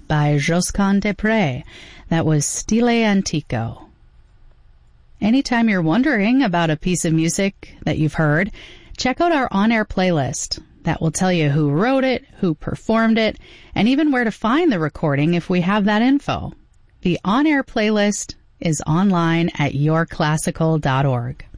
by Josquin des Prez. That was Stile Antico. Anytime you're wondering about a piece of music that you've heard, check out our on-air playlist. That will tell you who wrote it, who performed it, and even where to find the recording if we have that info. The on-air playlist is online at yourclassical.org.